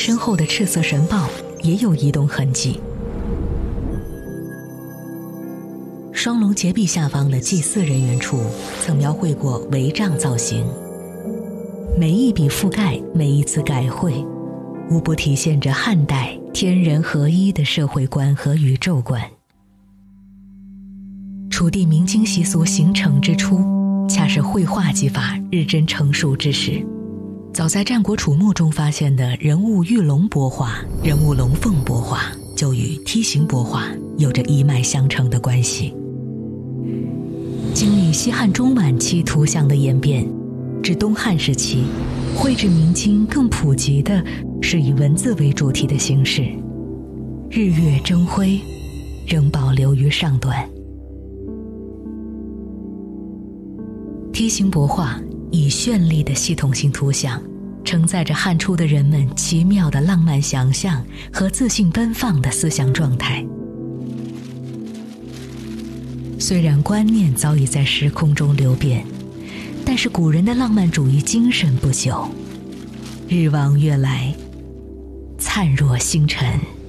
身后的赤色神豹也有移动痕迹。双龙节壁下方的祭祀人员处曾描绘过帷帐造型，每一笔覆盖，每一次改绘，无不体现着汉代天人合一的社会观和宇宙观。楚地明经习俗形成之初，恰是绘画技法日臻成熟之时。早在战国楚墓中发现的人物玉龙帛画、人物龙凤帛画，就与梯形帛画有着一脉相承的关系。经历西汉中晚期图像的演变，至东汉时期，绘制明经更普及的是以文字为主题的形式，日月争辉仍保留于上段。梯形帛画以绚丽的系统性图像，承载着汉初的人们奇妙的浪漫想象和自信奔放的思想状态。虽然观念早已在时空中流变，但是古人的浪漫主义精神不朽，日望月来，灿若星辰。